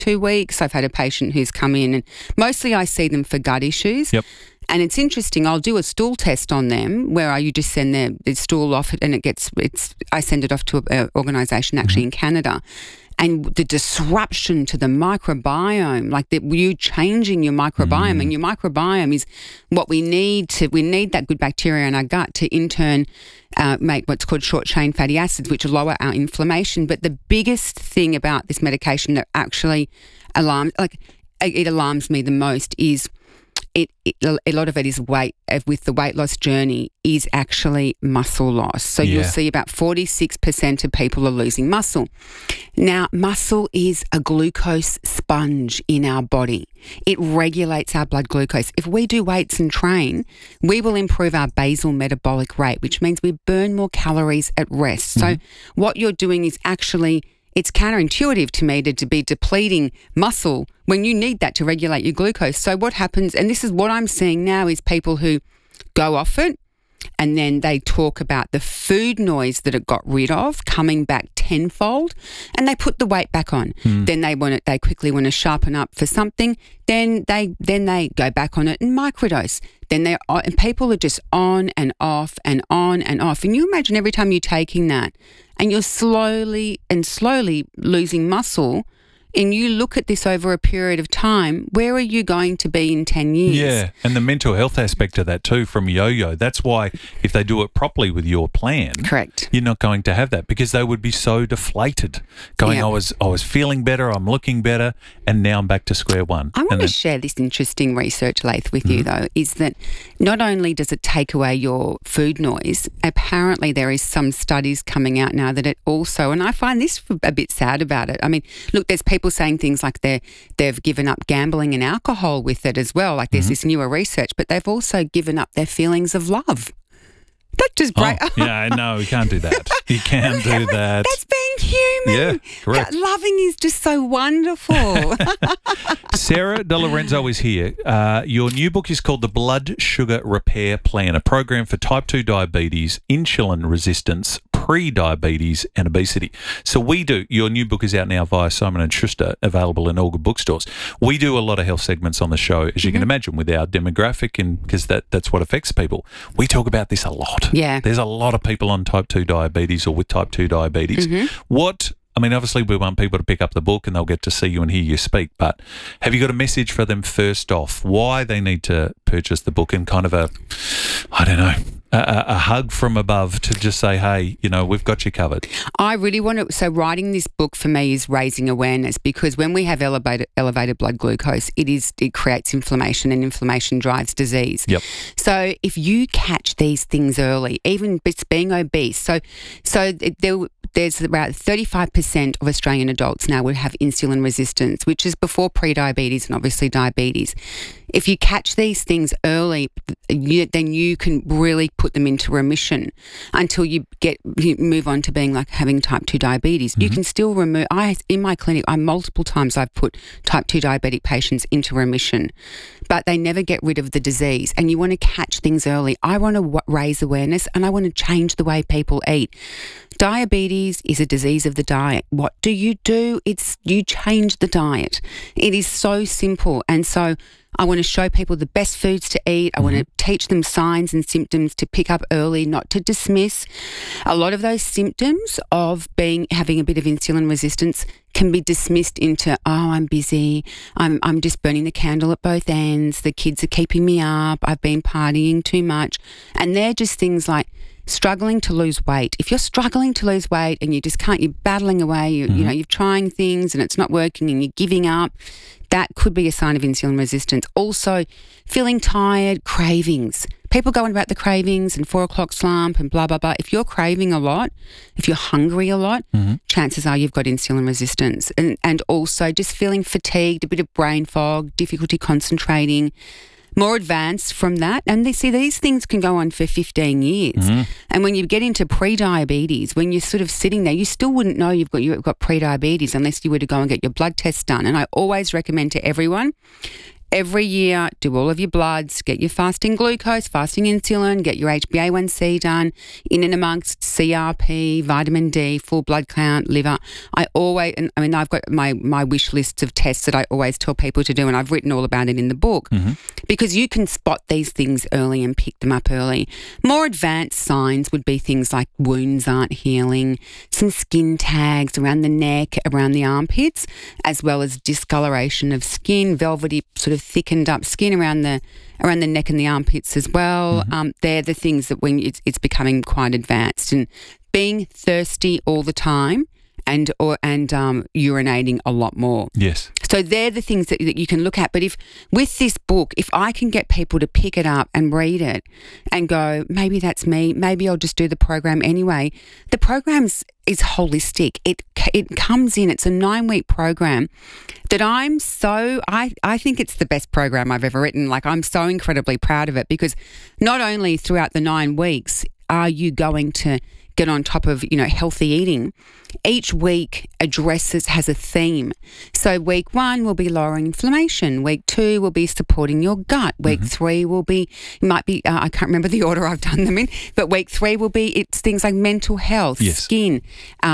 2 weeks. I've had a patient who's come in, and mostly I see them for gut issues. Yep. And it's interesting, I'll do a stool test on them where you just send their stool off and I send it off to an organisation actually in Canada. And the disruption to the microbiome, like you changing your microbiome, and your microbiome is what we need that good bacteria in our gut to in turn make what's called short-chain fatty acids, which lower our inflammation. But the biggest thing about this medication that actually alarms me the most is a lot of it is weight, with the weight loss journey, is actually muscle loss. So you'll see about 46% of people are losing muscle. Now, muscle is a glucose sponge in our body. It regulates our blood glucose. If we do weights and train, we will improve our basal metabolic rate, which means we burn more calories at rest. So what you're doing is actually, it's counterintuitive to me to be depleting muscle when you need that to regulate your glucose. So what happens, and this is what I'm seeing now, is people who go off it and then they talk about the food noise that it got rid of coming back tenfold, and they put the weight back on. Then they quickly want to sharpen up for something. Then they go back on it and microdose. And people are just on and off and on and off. And you imagine every time you're taking that and you're slowly losing muscle, and you look at this over a period of time, where are you going to be in 10 years? Yeah, and the mental health aspect of that too from yo-yo. That's why if they do it properly with your plan, correct, you're not going to have that, because they would be so deflated going, I was feeling better, I'm looking better, and now I'm back to square one. I want to share this interesting research, Laith, with you though, is that not only does it take away your food noise, apparently there is some studies coming out now that it also, and I find this a bit sad about it. I mean, look, there's people saying things like they've given up gambling and alcohol with it as well. Like there's this newer research, but they've also given up their feelings of love. That just breaks. No, we can't do that. You can't do that. That's being human. Yeah, correct. Loving is just so wonderful. Sarah De Lorenzo is here. Your new book is called The Blood Sugar Repair Plan, a program for type 2 diabetes, insulin resistance, pre-diabetes and obesity. So your new book is out now via Simon & Schuster, available in all good bookstores. We do a lot of health segments on the show, as you can imagine, with our demographic, and because that's what affects people. We talk about this a lot. Yeah. There's a lot of people on type 2 diabetes or with type 2 diabetes. Obviously we want people to pick up the book and they'll get to see you and hear you speak, but have you got a message for them first off, why they need to purchase the book, and kind of a hug from above to just say, hey, we've got you covered? I really want to. So writing this book for me is raising awareness, because when we have elevated blood glucose, it creates inflammation, and inflammation drives disease. Yep. So if you catch these things early, even being obese, there's about 35% of Australian adults now would have insulin resistance, which is before pre-diabetes and obviously diabetes. If you catch these things early, then you can really put them into remission until you move on to being like having type 2 diabetes. You can still remove. In my clinic, multiple times I've put type 2 diabetic patients into remission, but they never get rid of the disease. And you want to catch things early. I want to raise awareness, and I want to change the way people eat. Diabetes is a disease of the diet. What do? You change the diet. It is so simple. And so I want to show people the best foods to eat. I want to teach them signs and symptoms to pick up early, not to dismiss. A lot of those symptoms of having a bit of insulin resistance can be dismissed into, I'm busy, I'm just burning the candle at both ends, the kids are keeping me up, I've been partying too much. And they're just things like struggling to lose weight. If you're struggling to lose weight and you just can't, you're battling away, you're trying things and it's not working and you're giving up, that could be a sign of insulin resistance. Also, feeling tired, cravings. People go on about the cravings and 4 o'clock slump and blah, blah, blah. If you're craving a lot, if you're hungry a lot, chances are you've got insulin resistance. And also just feeling fatigued, a bit of brain fog, difficulty concentrating. More advanced from that, and these things can go on for 15 years. And when you get into pre-diabetes, when you're sort of sitting there, you still wouldn't know you've got pre-diabetes unless you were to go and get your blood test done. And I always recommend to everyone, every year, do all of your bloods, get your fasting glucose, fasting insulin, get your HbA1c done, in and amongst CRP, vitamin D, full blood count, liver. I've got my wish lists of tests that I always tell people to do, and I've written all about it in the book, because you can spot these things early and pick them up early. More advanced signs would be things like wounds aren't healing, some skin tags around the neck, around the armpits, as well as discoloration of skin, velvety sort of thickened up skin around the neck and the armpits as well. They're the things that when it's becoming quite advanced, and being thirsty all the time and urinating a lot more. Yes. So they're the things that you can look at. But if with this book, if I can get people to pick it up and read it and go, maybe that's me, maybe I'll just do the program anyway. The program is holistic. It comes in, it's a 9-week program that I think it's the best program I've ever written. Like, I'm so incredibly proud of it, because not only throughout the 9 weeks are you going to get on top of, healthy eating, each week has a theme. So week 1 will be lowering inflammation. Week 2 will be supporting your gut. Week 3 will be, I can't remember the order I've done them in, but week 3 will be, it's things like mental health, skin,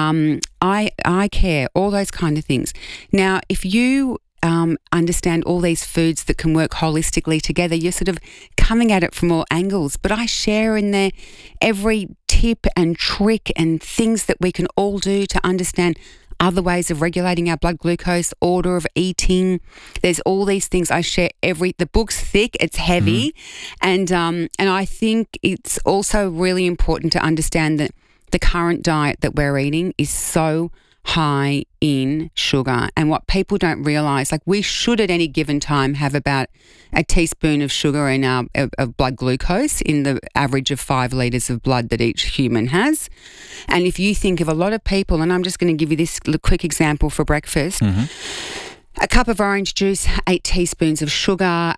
eye care, all those kind of things. Now, if you understand all these foods that can work holistically together, you're sort of coming at it from all angles. But I share in there every tip and trick and things that we can all do to understand other ways of regulating our blood glucose, order of eating. There's all these things I share. The book's thick, it's heavy, and I think it's also really important to understand that the current diet that we're eating is so high in sugar, and what people don't realise, like, we should at any given time have about a teaspoon of sugar in our of blood glucose in the average of 5 litres of blood that each human has. And if you think of a lot of people, and I'm just going to give you this quick example for breakfast. A cup of orange juice, 8 teaspoons of sugar,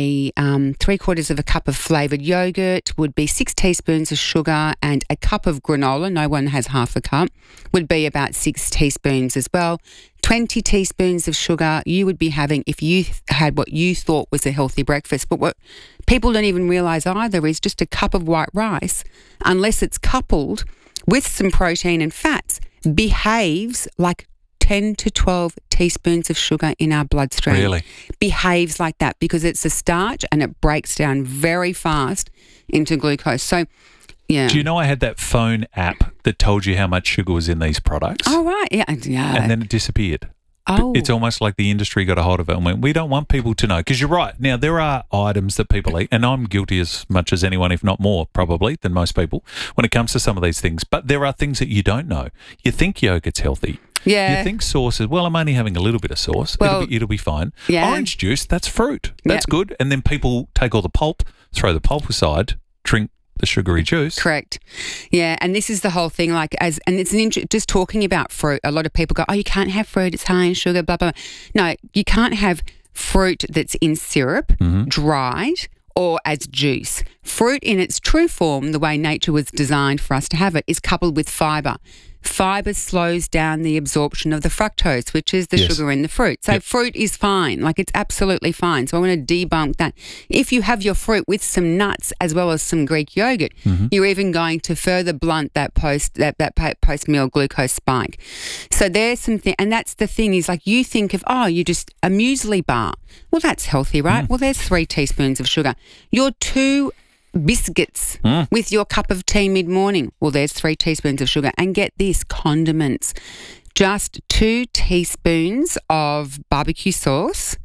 3/4 of a cup of flavoured yogurt would be 6 teaspoons of sugar, and a cup of granola, no one has half a cup, would be about 6 teaspoons as well. 20 teaspoons of sugar you would be having if you had what you thought was a healthy breakfast. But what people don't even realise either is just a cup of white rice, unless it's coupled with some protein and fats, behaves like 10 to 12 teaspoons of sugar in our bloodstream. Really? Behaves like that because it's a starch and it breaks down very fast into glucose. So, yeah. Do you know I had that phone app that told you how much sugar was in these products? Oh, right. Yeah. And then it disappeared. Oh. It's almost like the industry got a hold of it and went, we don't want people to know. Because you're right. Now, there are items that people eat, and I'm guilty as much as anyone, if not more, probably, than most people when it comes to some of these things. But there are things that you don't know. You think yogurt's healthy. Yeah. You think sauce is, well, I'm only having a little bit of sauce. Well, it'll be fine. Yeah. Orange juice, that's fruit. That's good. And then people take all the pulp, throw the pulp aside, drink the sugary juice. Correct. Yeah, and this is the whole thing. Just talking about fruit. A lot of people go, "Oh, you can't have fruit; it's high in sugar." Blah blah. No, you can't have fruit that's in syrup, dried, or as juice. Fruit in its true form, the way nature was designed for us to have it, is coupled with fibre. Fibre slows down the absorption of the fructose, which is the sugar in the fruit. So fruit is fine. Like, it's absolutely fine. So I want to debunk that. If you have your fruit with some nuts as well as some Greek yogurt, you're even going to further blunt that post-meal glucose spike. So there's some thing, and that's the thing is, like, you think of, you just a muesli bar. Well, that's healthy, right? Well, there's 3 teaspoons of sugar. Your 2 biscuits with your cup of tea mid-morning. Well, there's 3 teaspoons of sugar. And get this, condiments. Just 2 teaspoons of barbecue sauce,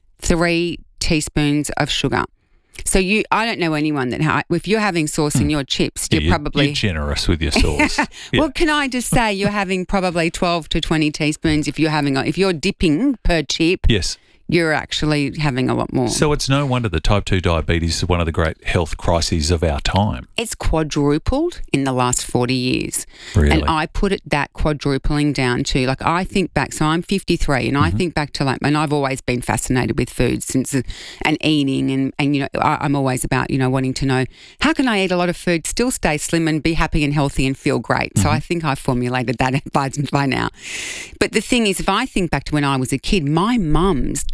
3 teaspoons of sugar. So I don't know anyone that, if you're having sauce in your chips, you're generous with your sauce. Well, can I just say you're having probably 12 to 20 teaspoons if you're dipping per chip. Yes. You're actually having a lot more. So it's no wonder that type 2 diabetes is one of the great health crises of our time. It's quadrupled in the last 40 years. Really? And I put that quadrupling down to, like, I think back, so I'm 53, and I think back to, and I've always been fascinated with food and eating, and I'm always about, wanting to know, how can I eat a lot of food, still stay slim and be happy and healthy and feel great? So I think I formulated that by now. But the thing is, if I think back to when I was a kid, my mum's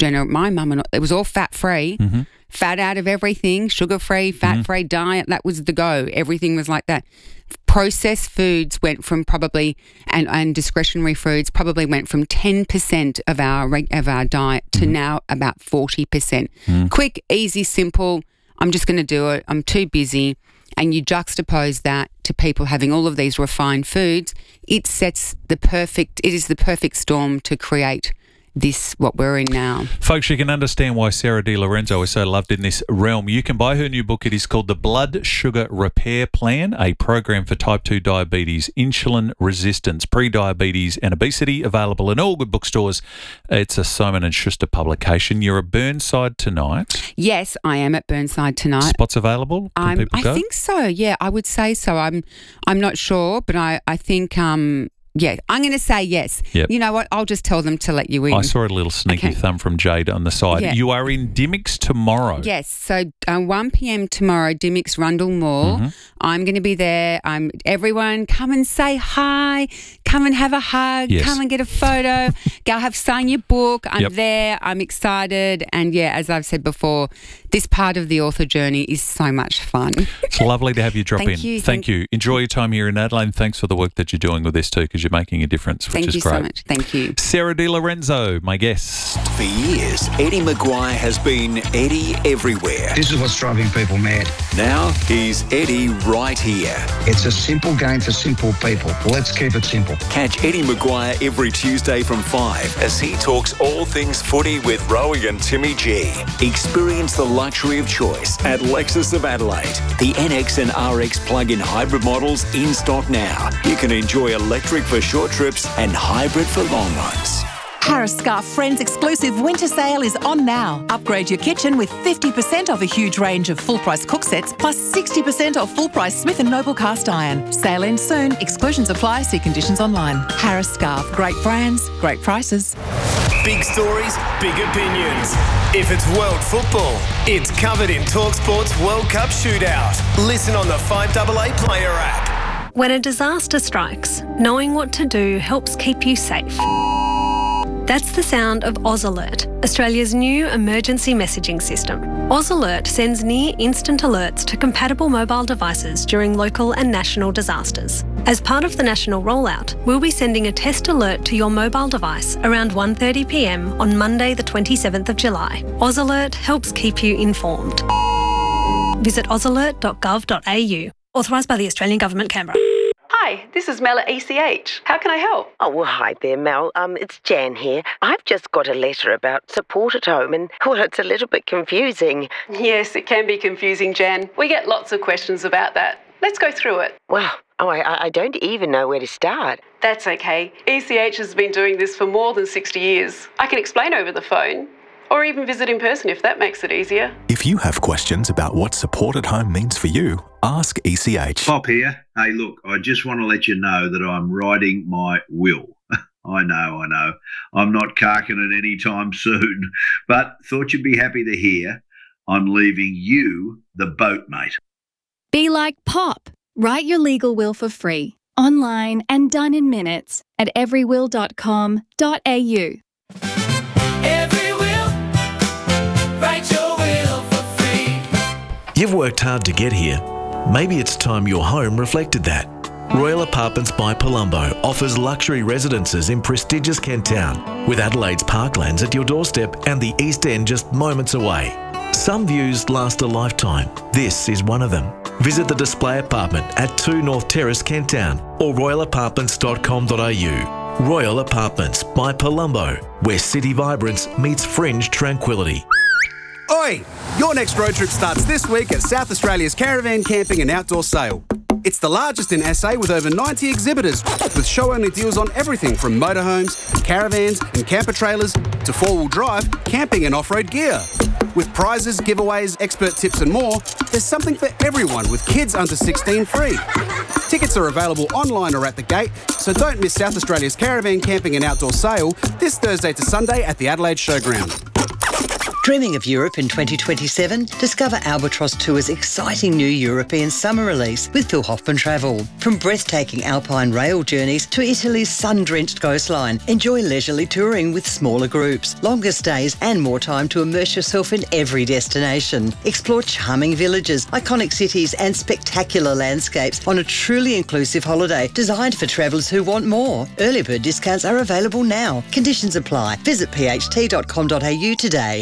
my mum, and it was all fat-free. Mm-hmm. Fat out of everything, sugar-free, fat-free diet. That was the go. Everything was like that. Processed foods went from probably, and discretionary foods probably went from 10% of our diet to now about 40%. Quick, easy, simple. I'm just going to do it. I'm too busy. And you juxtapose that to people having all of these refined foods. It is the perfect storm to create this, what we're in now. Folks, you can understand why Sarah DiLorenzo is so loved in this realm. You can buy her new book. It is called The Blood Sugar Repair Plan, a program for type 2 diabetes, insulin resistance, pre-diabetes and obesity, available in all good bookstores. It's a Simon & Schuster publication. You're at Burnside tonight. Yes, I am at Burnside tonight. Spots available? Can people go? I think so, yeah. I would say so. I'm not sure, but I think... yeah, I'm going to say yes. Yep. You know what? I'll just tell them to let you in. I saw a little sneaky thumb from Jade on the side. Yeah. You are in Dimmicks tomorrow. Yes, so 1 p.m. tomorrow, Dimmicks Rundle Mall. Mm-hmm. I'm going to be there. Everyone, come and say hi. Come and have a hug. Yes. Come and get a photo. Go have sign your book. I'm Yep. there. I'm excited. And yeah, as I've said before, this part of the author journey is so much fun. It's lovely to have you drop in. Thank you. Enjoy your time here in Adelaide. Thanks for the work that you're doing with this too, because you're making a difference, which is great. Thank you so much. Thank you. Sarah DiLorenzo, my guest. For years, Eddie Maguire has been Eddie everywhere. This is what's driving people mad. Now he's Eddie right here. It's a simple game for simple people. Let's keep it simple. Catch Eddie Maguire every Tuesday from 5 as he talks all things footy with Rowie and Timmy G. Experience the luxury of choice at Lexus of Adelaide. The NX and RX plug-in hybrid models in stock now. You can enjoy electric for short trips and hybrid for long ones. Harris Scarf Friends exclusive winter sale is on now. Upgrade your kitchen with 50% off a huge range of full-price cook sets plus 60% off full-price Smith & Noble cast iron. Sale ends soon. Exclusions apply. See conditions online. Harris Scarf. Great brands, great prices. Big stories, big opinions. If it's world football, it's covered in TalkSport's World Cup Shootout. Listen on the 5AA Player app. When a disaster strikes, knowing what to do helps keep you safe. That's the sound of Oz Alert, Australia's new emergency messaging system. Oz Alert sends near instant alerts to compatible mobile devices during local and national disasters. As part of the national rollout, we'll be sending a test alert to your mobile device around 1:30 p.m. on Monday the 27th of July. Oz Alert helps keep you informed. Visit ozalert.gov.au. Authorised by the Australian Government, Canberra. Hi, this is Mel at ECH. How can I help? Oh, well, hi there, Mel. It's Jan here. I've just got a letter about support at home and, well, it's a little bit confusing. Yes, it can be confusing, Jan. We get lots of questions about that. Let's go through it. Wow. I don't even know where to start. That's okay. ECH has been doing this for more than 60 years. I can explain over the phone. Or even visit in person if that makes it easier. If you have questions about what support at home means for you, ask ECH. Pop here. Hey, look, I just want to let you know that I'm writing my will. I know. I'm not carking it anytime soon, but thought you'd be happy to hear I'm leaving you the boat, mate. Be like Pop. Write your legal will for free, online and done in minutes at everywill.com.au. You've worked hard to get here. Maybe it's time your home reflected that. Royal Apartments by Palumbo offers luxury residences in prestigious Kent Town, with Adelaide's parklands at your doorstep and the East End just moments away. Some views last a lifetime. This is one of them. Visit the display apartment at 2 North Terrace, Kent Town, or royalapartments.com.au. Royal Apartments by Palumbo, where city vibrance meets fringe tranquility. Oi! Your next road trip starts this week at South Australia's Caravan Camping and Outdoor Sale. It's the largest in SA with over 90 exhibitors, with show-only deals on everything from motorhomes, caravans and camper trailers to four-wheel drive, camping and off-road gear. With prizes, giveaways, expert tips and more, there's something for everyone with kids under 16 free. Tickets are available online or at the gate, so don't miss South Australia's Caravan Camping and Outdoor Sale this Thursday to Sunday at the Adelaide Showground. Dreaming of Europe in 2027? Discover Albatross Tour's exciting new European summer release with Phil Hoffman Travel. From breathtaking alpine rail journeys to Italy's sun-drenched coastline, enjoy leisurely touring with smaller groups, longer stays and more time to immerse yourself in every destination. Explore charming villages, iconic cities and spectacular landscapes on a truly inclusive holiday designed for travellers who want more. Early bird discounts are available now. Conditions apply. Visit pht.com.au today.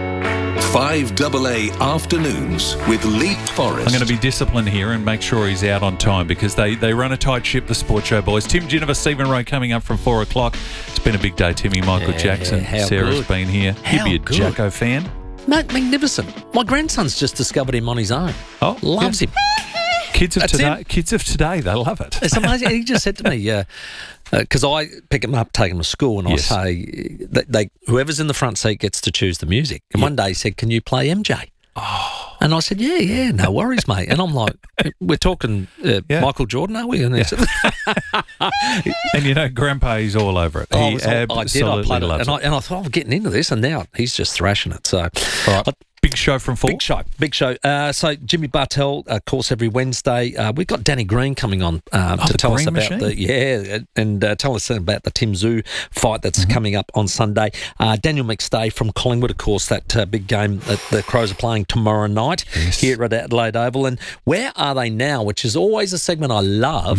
5AA Afternoons with Leap Forest. I'm going to be disciplined here and make sure he's out on time because they run a tight ship, the Sports Show boys. Tim Ginniver, Stephen Rowe coming up from 4 o'clock. It's been a big day, Timmy. Michael Jackson. Sarah's good. been here. He'd be a good. Jacko fan. Magnificent. My grandson's just discovered him on his own. Oh, loves him. Kids of today, they love it. It's amazing. He just said to me, because I pick him up, take him to school, and I say, whoever's in the front seat gets to choose the music. And one day he said, "Can you play MJ?" Oh. And I said, yeah, no worries, mate. And I'm like, we're talking Michael Jordan, are we? And he said, and you know, Grandpa, he's all over it. He absolutely played it. loves it. And I thought, I'm getting into this, and now he's just thrashing it. So, all right. Big show from 4. Big show. So Jimmy Bartell, of course, every Wednesday. We've got Danny Green coming on to tell us about tell us about the Tim Zoo fight that's coming up on Sunday. Daniel McStay from Collingwood, of course, that big game that the Crows are playing tomorrow night here at Adelaide Oval. And Where Are They Now, which is always a segment I love.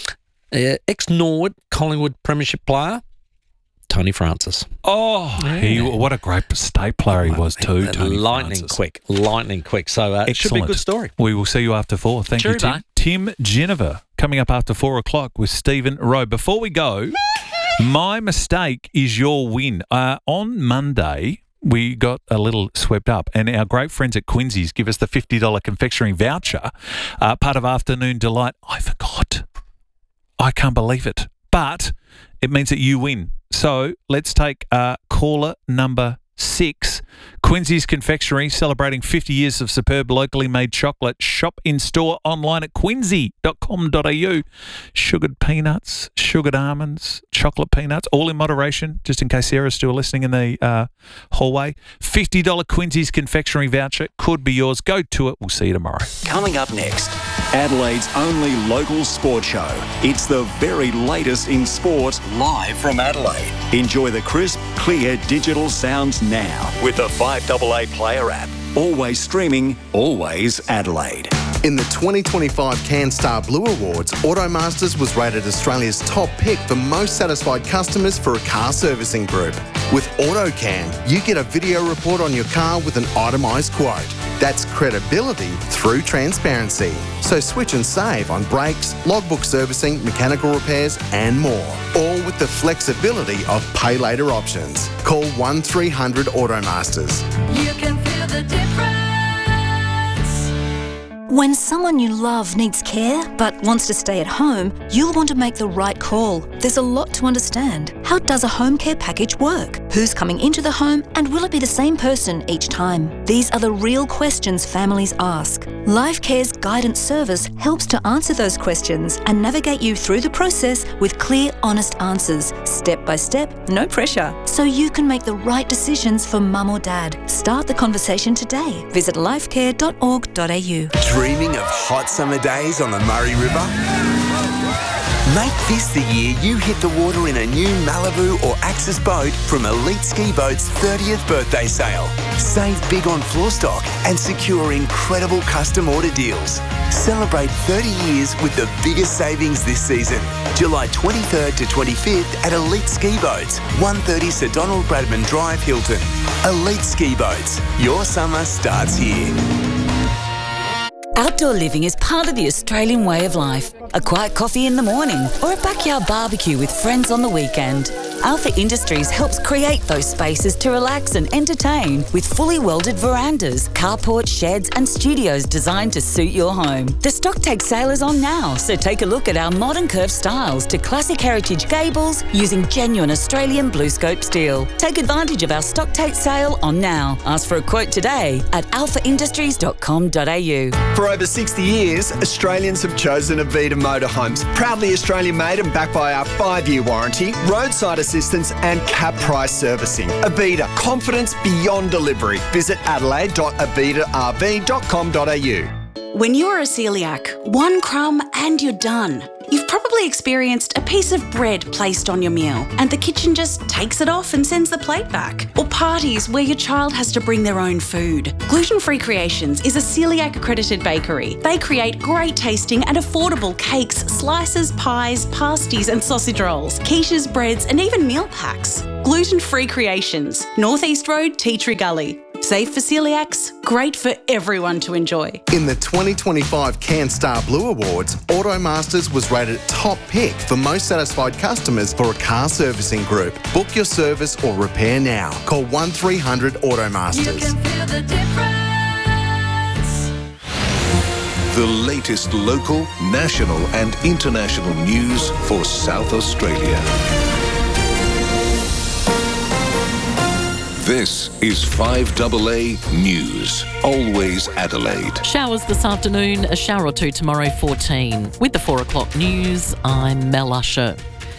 Ex-Norwood Collingwood premiership player, Tony Francis. Oh, what a great state player he was too, Tony Lightning quick. So it should be a good story. We will see you after 4. Thank you, Tim. Mate. Tim Ginniver coming up after 4 o'clock with Stephen Rowe. Before we go, my mistake is your win. On Monday, we got a little swept up, and our great friends at Quincy's give us the $50 confectionery voucher, part of Afternoon Delight. I forgot. I can't believe it. But it means that you win. So let's take caller number 6. Quincy's Confectionery, celebrating 50 years of superb locally made chocolate. Shop in store, online at quincy.com.au. Sugared peanuts, sugared almonds, chocolate peanuts, all in moderation, just in case Sarah's still listening in the hallway. $50 Quincy's Confectionery voucher could be yours. Go to it. We'll see you tomorrow. Coming up next, Adelaide's only local sports show. It's the very latest in sport, live from Adelaide. Enjoy the crisp, clear digital sounds now with the 5AA Player app. Always streaming, always Adelaide. In the 2025 CanStar Blue Awards, Automasters was rated Australia's top pick for most satisfied customers for a car servicing group. With AutoCan, you get a video report on your car with an itemised quote. That's credibility through transparency. So switch and save on brakes, logbook servicing, mechanical repairs and more. All with the flexibility of pay later options. Call 1300 Automasters. You can feel the difference. When someone you love needs care but wants to stay at home, you'll want to make the right call. There's a lot to understand. How does a home care package work? Who's coming into the home and will it be the same person each time? These are the real questions families ask. LifeCare's guidance service helps to answer those questions and navigate you through the process with clear, honest answers, step by step, no pressure, so you can make the right decisions for mum or dad. Start the conversation today. Visit lifecare.org.au. Dreaming of hot summer days on the Murray River? Make this the year you hit the water in a new Malibu or Axis boat from Elite Ski Boat's 30th birthday sale. Save big on floor stock and secure incredible custom order deals. Celebrate 30 years with the biggest savings this season. July 23rd to 25th at Elite Ski Boats, 130 Sir Donald Bradman Drive, Hilton. Elite Ski Boats. Your summer starts here. Outdoor living is part of the Australian way of life. A quiet coffee in the morning or a backyard barbecue with friends on the weekend. Alpha Industries helps create those spaces to relax and entertain with fully welded verandas, carports, sheds and studios designed to suit your home. The stock take sale is on now, so take a look at our modern curved styles to classic heritage gables using genuine Australian BlueScope steel. Take advantage of our stock take sale on now. Ask for a quote today at alphaindustries.com.au. For over 60 years, Australians have chosen Avita Motorhomes. Proudly Australian made and backed by our 5-year warranty, roadside assistance assistance and cap price servicing. Avita, confidence beyond delivery. Visit adelaide.avitarv.com.au. When you're a celiac, one crumb and you're done. You've probably experienced a piece of bread placed on your meal and the kitchen just takes it off and sends the plate back. Or parties where your child has to bring their own food. Gluten Free Creations is a celiac accredited bakery. They create great tasting and affordable cakes, slices, pies, pasties and sausage rolls, quiches, breads and even meal packs. Gluten Free Creations, North East Road, Tea Tree Gully. Safe for celiacs, great for everyone to enjoy. In the 2025 CanStar Blue Awards, Automasters was rated top pick for most satisfied customers for a car servicing group. Book your service or repair now. Call 1300 Automasters. You can feel the difference. The latest local, national and international news for South Australia. This is 5AA News, always Adelaide. Showers this afternoon, a shower or two tomorrow, 14. With the 4 o'clock news, I'm Mel Usher.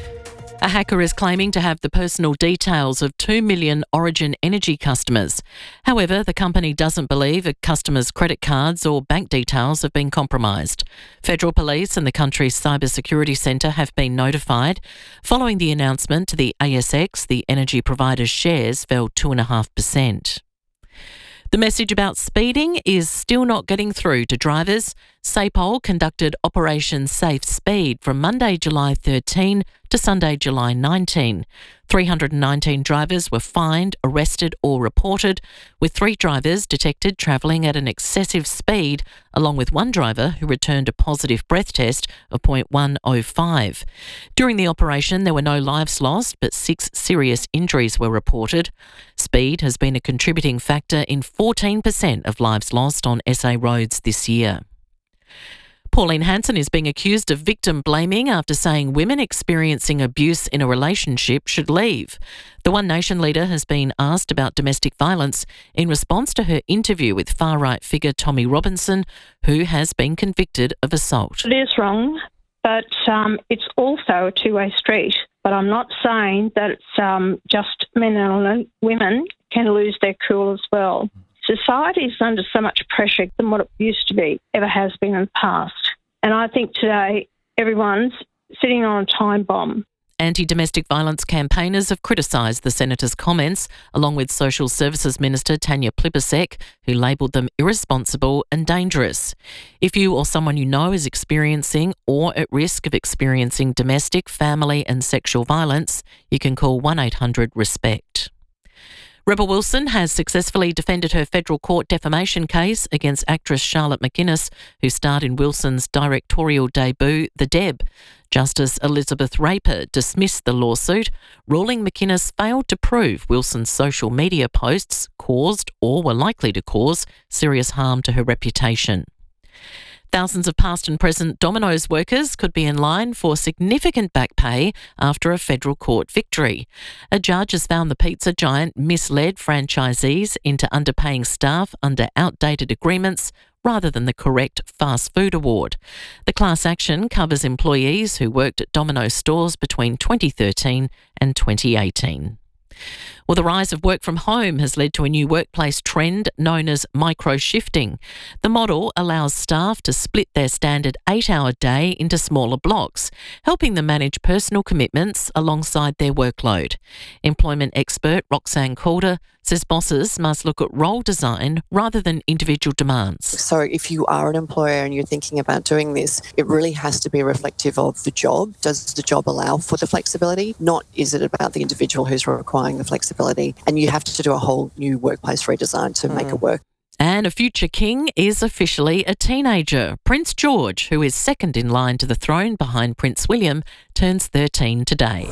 A hacker is claiming to have the personal details of 2 million Origin Energy customers. However, the company doesn't believe a customer's credit cards or bank details have been compromised. Federal Police and the country's Cybersecurity Centre have been notified. Following the announcement to the ASX, the energy provider's shares fell 2.5%. The message about speeding is still not getting through to drivers. SAPOL conducted Operation Safe Speed from Monday, July 13 to Sunday, July 19. 319 drivers were fined, arrested or reported, with 3 drivers detected travelling at an excessive speed, along with 1 driver who returned a positive breath test of 0.105. During the operation, there were no lives lost, but 6 serious injuries were reported. Speed has been a contributing factor in 14% of lives lost on SA roads this year. Pauline Hanson is being accused of victim blaming after saying women experiencing abuse in a relationship should leave. The One Nation leader has been asked about domestic violence in response to her interview with far-right figure Tommy Robinson, who has been convicted of assault. It is wrong, but it's also a two-way street. But I'm not saying that it's just men and women can lose their cool as well. Society is under so much pressure than what it used to be, ever has been in the past. And I think today everyone's sitting on a time bomb. Anti-domestic violence campaigners have criticised the Senator's comments, along with Social Services Minister Tanya Plibersek, who labelled them irresponsible and dangerous. If you or someone you know is experiencing or at risk of experiencing domestic, family and sexual violence, you can call 1-800-RESPECT. Rebel Wilson has successfully defended her federal court defamation case against actress Charlotte McInnes, who starred in Wilson's directorial debut, The Deb. Justice Elizabeth Raper dismissed the lawsuit, ruling McInnes failed to prove Wilson's social media posts caused or were likely to cause serious harm to her reputation. Thousands of past and present Domino's workers could be in line for significant back pay after a federal court victory. A judge has found the pizza giant misled franchisees into underpaying staff under outdated agreements rather than the correct fast food award. The class action covers employees who worked at Domino's stores between 2013 and 2018. Well, the rise of work from home has led to a new workplace trend known as micro-shifting. The model allows staff to split their standard 8-hour day into smaller blocks, helping them manage personal commitments alongside their workload. Employment expert Roxanne Calder says bosses must look at role design rather than individual demands. So if you are an employer and you're thinking about doing this, it really has to be reflective of the job. Does the job allow for the flexibility? Not is it about the individual who's requiring the flexibility? And you have to do a whole new workplace redesign to make it work. And a future king is officially a teenager. Prince George, who is second in line to the throne behind Prince William, turns 13 today.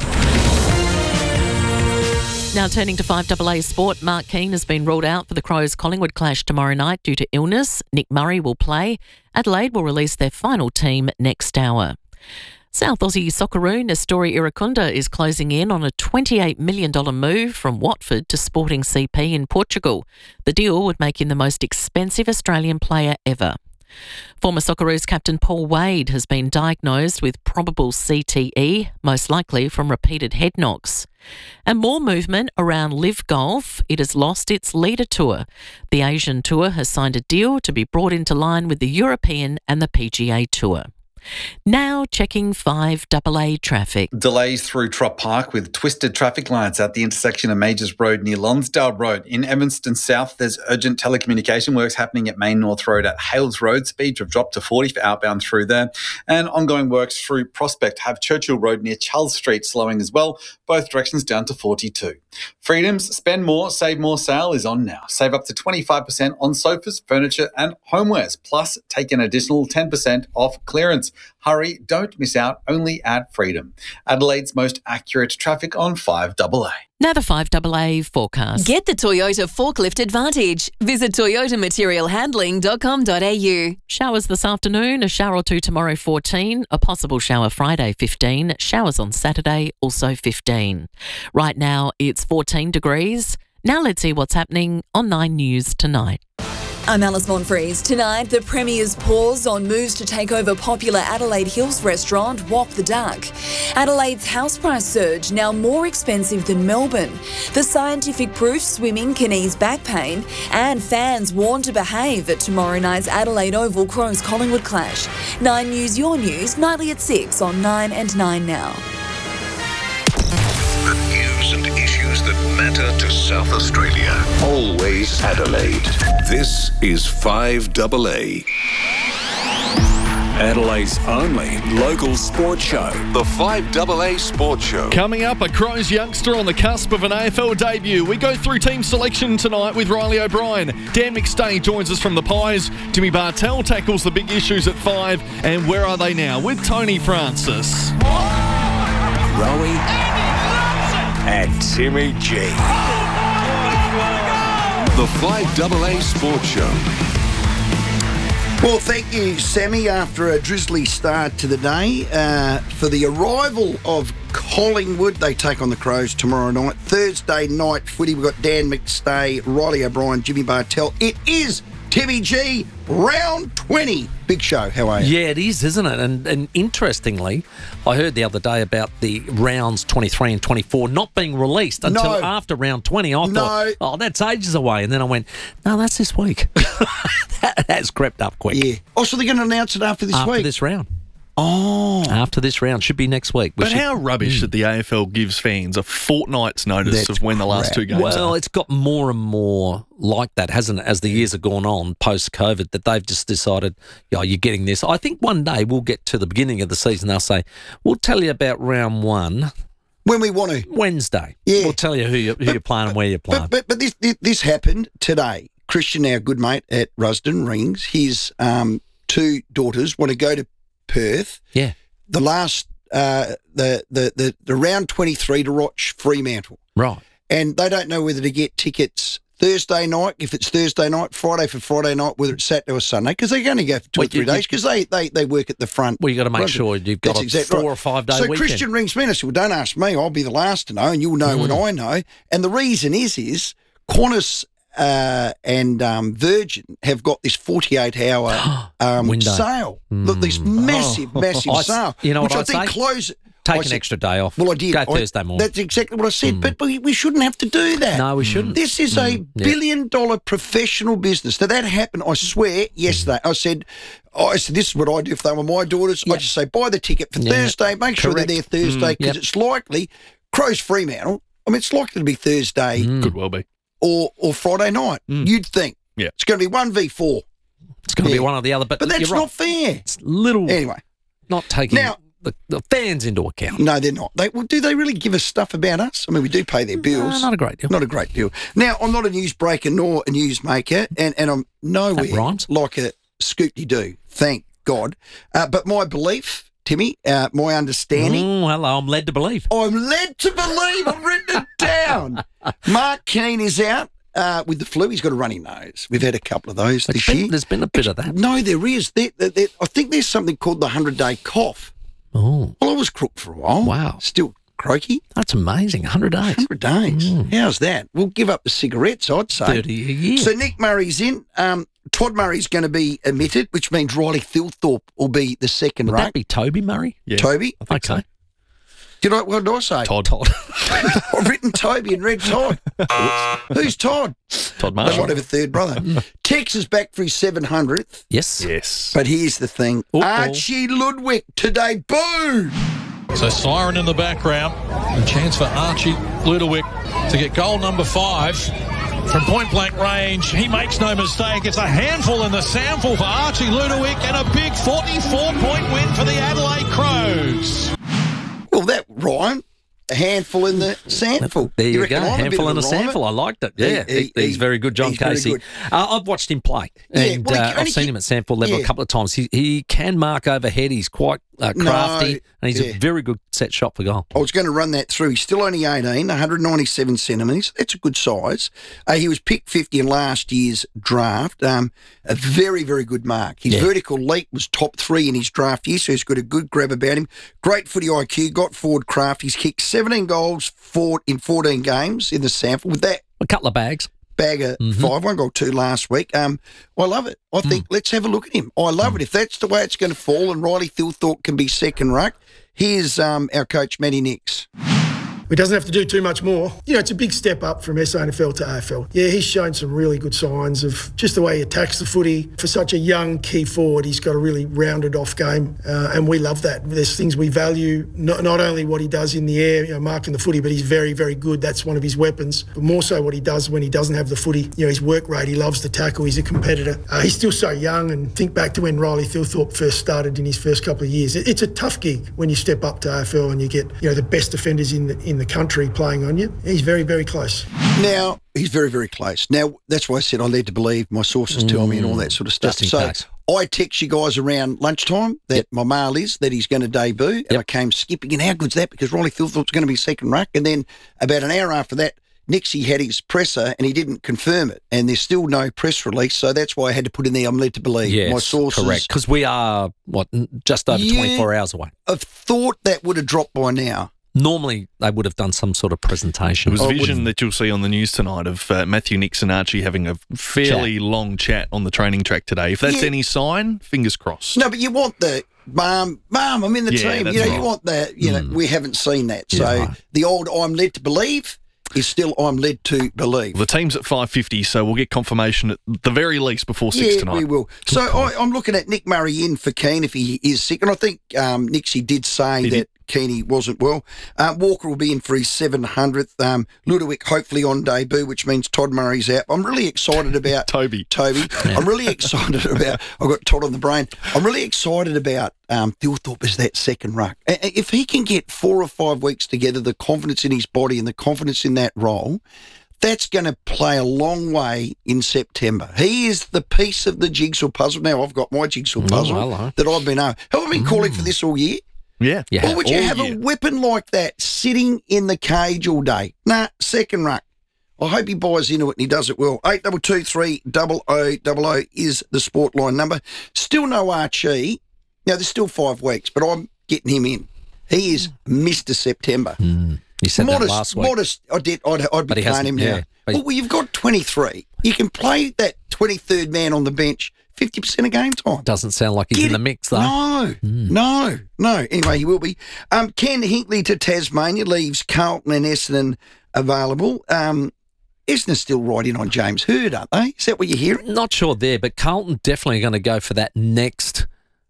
Now turning to 5AA sport, Mark Keane has been ruled out for the Crows-Collingwood clash tomorrow night due to illness. Nick Murray will play. Adelaide will release their final team next hour. South Aussie Socceroo Nestori Iracunda is closing in on a $28 million move from Watford to Sporting CP in Portugal. The deal would make him the most expensive Australian player ever. Former Socceroos captain Paul Wade has been diagnosed with probable CTE, most likely from repeated head knocks. And more movement around Live Golf. It has lost its leader tour. The Asian Tour has signed a deal to be brought into line with the European and the PGA Tour. Now checking 5AA traffic. Delays through Trop Park with twisted traffic lights at the intersection of Majors Road near Lonsdale Road. In Evanston South, there's urgent telecommunication works happening at Main North Road at Hales Road. Speeds have dropped to 40 for outbound through there. And ongoing works through Prospect have Churchill Road near Charles Street slowing as well. Both directions down to 42. Freedom's Spend More, Save More sale is on now. Save up to 25% on sofas, furniture and homewares. Plus, take an additional 10% off clearance. Hurry, don't miss out, only at Freedom. Adelaide's most accurate traffic on 5AA. Now the 5AA forecast. Get the Toyota Forklift Advantage. Visit toyotamaterialhandling.com.au. Showers this afternoon, a shower or two tomorrow 14, a possible shower Friday 15, showers on Saturday also 15. Right now it's 14 degrees. Now let's see what's happening on 9 News tonight. I'm Alice Monfries. Tonight, the Premier's pause on moves to take over popular Adelaide Hills restaurant Walk the Duck. Adelaide's house price surge, now more expensive than Melbourne. The scientific proof swimming can ease back pain, and fans warned to behave at tomorrow night's Adelaide Oval Crows Collingwood clash. 9 News, your news, nightly at 6 on 9 and 9 Now. The news and issues that matter to South Australia. Always Adelaide. This is 5AA. Adelaide's only local sports show. The 5AA Sports Show. Coming up, a Crows youngster on the cusp of an AFL debut. We go through team selection tonight with Riley O'Brien. Dan McStay joins us from the Pies. Jimmy Bartell tackles the big issues at 5. And where are they now? With Tony Francis. Rowie and Timmy G. The 5AA Sports Show. Well, thank you, Sammy, after a drizzly start to the day. For the arrival of Collingwood, they take on the Crows tomorrow night. Thursday night footy, we've got Dan McStay, Riley O'Brien, Jimmy Bartell. It is Timmy G, round 20. Big show. How are you? Yeah, it is, isn't it? And interestingly, I heard the other day about the rounds 23 and 24 not being released until after round 20. I thought, oh, that's ages away. And then I went, no, that's this week. That's crept up quick. Yeah. Oh, so they're going to announce it after this week? After this round. Oh. After this round. Should be next week. But how rubbish that the AFL gives fans a fortnight's notice of when the last two games are. Well, it's got more and more like that, hasn't it, as the years have gone on post-COVID, that they've just decided, oh, you're getting this. I think one day we'll get to the beginning of the season, they'll say, we'll tell you about round 1. When we want to. Wednesday. Yeah. We'll tell you who you're playing and where you're playing. But this happened today. Christian, our good mate at Rusden, rings. His 2 daughters want to go to Perth. Yeah. The last the round 23 to watch Fremantle. Right. And they don't know whether to get tickets Thursday night, if it's Thursday night, Friday for Friday night, whether it's Saturday or Sunday, because they're going to go for 2 or 3 days because they work at the front. Well, you got to make sure you've got a 4 or 5 day weekend. So Christian rings me and I said, well, don't ask me. I'll be the last to know, and you'll know what I know. And the reason is Qantas and Virgin have got this 48-hour sale. Look, this massive sale. You know which what I think closes. Take an extra day off. Well, I did. Go Thursday morning. That's exactly what I said. But we shouldn't have to do that. No, we shouldn't. This is a billion-dollar professional business. Now, that happened, I swear, yesterday. I said, this is what I do if they were my daughters. I just say, buy the ticket for Thursday. Make sure they're there Thursday because it's likely, Crows Fremantle, it's likely to be Thursday. Could well be. Or Friday night. You'd think. Yeah. It's going to be 1v4. It's going to be one or the other. But that's not fair. It's little. Anyway. Not taking the fans into account. No, they're not. Do they really give us stuff about us? I mean, we do pay their bills. Not a great deal. Not a great deal. Now, I'm not a newsbreaker nor a newsmaker, and I'm nowhere like a Scoop-de-Doo, thank God. But my belief, Timmy, my understanding. Hello, I'm led to believe. I'm led to believe. I've written it down. Mark Keane is out. With the flu, he's got a runny nose. We've had a couple of those this year. There's been a bit of that. No, there is. I think there's something called the 100-day cough. Oh. Well, I was crook for a while. Wow. Still Croaky. That's amazing. 100 days. 100 days. How's that? We'll give up the cigarettes, I'd say. 30 a year. So Nick Murray's in. Todd Murray's going to be omitted, which means Riley Thilthorpe will be the second Would ruck. that be Toby Murray? Yeah, Toby? I think so. What did I say? Todd. I've written Toby and read Todd. Who's Todd? Todd They Marshall. might have a third brother. Tex is back for his 700th. Yes. But here's the thing. Archie Ludwig to debut. So siren in the background. A chance for Archie Ludowick to get goal number 5 from point-blank range. He makes no mistake. It's a handful in the sample for Archie Ludowick and a big 44-point win for the Adelaide Crows. Well, that rhymed. A handful in the sample. There you go. reckon I'm a bit Handful of in a a sample. rhymer? I liked it. Yeah, he's very good, John he's very Casey. good. I've watched him play, and I've seen him at sample level a couple of times. He can mark overhead. He's quite crafty, and he's a very good set shot for goal. I was going to run that through. He's still only 18, 197 centimetres. That's a good size. He was picked 50 in last year's draft. A very, very good mark. His vertical leap was top 3 in his draft year, so he's got a good grab about him. Great footy IQ, got forward craft. He's kicked 17 goals in 14 games in the sample. With that, a couple of bags. Bag of 5, 1 goal 2 last week. I love it. I think let's have a look at him. I love it. If that's the way it's going to fall and Riley Thilthorpe can be second ruck, here's our coach, Matty Nix. He doesn't have to do too much more. You know, it's a big step up from SANFL to AFL. Yeah, he's shown some really good signs of just the way he attacks the footy. For such a young key forward, he's got a really rounded off game, and we love that. There's things we value, not only what he does in the air, you know, marking the footy, but he's very, very good. That's one of his weapons. But more so what he does when he doesn't have the footy. You know, his work rate, he loves the tackle, he's a competitor. He's still so young, and think back to when Riley Thilthorpe first started in his first couple of years. It's a tough gig when you step up to AFL and you get, you know, the best defenders in the country playing on you. He's very, very close. Now, he's very, very close. Now, that's why I said I led to believe, my sources tell me and all that sort of stuff. So case. I text you guys around lunchtime that my mail is that he's going to debut, and I came skipping. And how good's that? Because Riley Thilthorpe's going to be second ruck. And then about an hour after that, Nixie had his presser and he didn't confirm it. And there's still no press release. So that's why I had to put in there, I'm led to believe. My sources. Correct. Because we are, just over 24 hours away. I've thought that would have dropped by now. Normally, they would have done some sort of presentation. It was vision that you'll see on the news tonight of Matthew Nix and Archie having a fairly long chat on the training track today. If that's any sign, fingers crossed. No, but you want the, Mum, I'm in the team. You know, you want that. You know, we haven't seen that. So the old I'm led to believe is still I'm led to believe. The team's at 5:50, so we'll get confirmation at the very least before 6 tonight. We will. So I'm looking at Nick Murray in for Keane if he is sick. And I think Nixie did say that Keeney wasn't well. Walker will be in for his 700th. Ludowick hopefully on debut, which means Todd Murray's out. I'm really excited about Toby. I'm really excited about. I've got Todd on the brain. I'm really excited about Thilthorpe as that second ruck. If he can get 4 or 5 weeks together, the confidence in his body and the confidence in that role, that's going to play a long way in September. He is the piece of the jigsaw puzzle. Now I've got my jigsaw puzzle that I've been over. Have I been calling for this all year? Yeah. Or would you have a weapon like that sitting in the cage all day? Nah, second ruck. I hope he buys into it and he does it well. 8223 0000 is the sport line number. Still no Archie. Now, there's still 5 weeks, but I'm getting him in. He is Mr. September. You said that last week. I'd be playing him now. Well, you've got 23. You can play that 23rd man on the bench 50% of game time. Doesn't sound like he's in the mix, though. No. Anyway, he will be. Ken Hinkley to Tasmania leaves Carlton and Essendon available. Essendon's still right in on James Hird, aren't they? Is that what you're hearing? Not sure there, but Carlton definitely going to go for that next